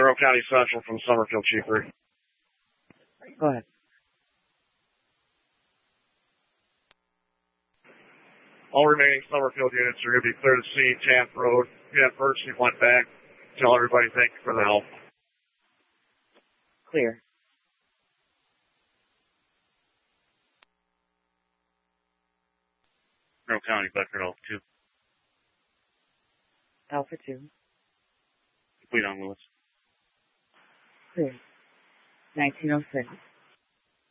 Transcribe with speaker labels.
Speaker 1: Monroe County Central from Summerfield, Chief 3.
Speaker 2: Go ahead.
Speaker 1: All remaining Summerfield units are going to be clear to see Tanf Road. Yeah, first you went back. Tell everybody thank you for the help.
Speaker 2: Clear.
Speaker 1: Monroe County, Becker Alpha 2.
Speaker 2: Alpha 2.
Speaker 1: Complete on Lewis.
Speaker 2: Clear. 1906.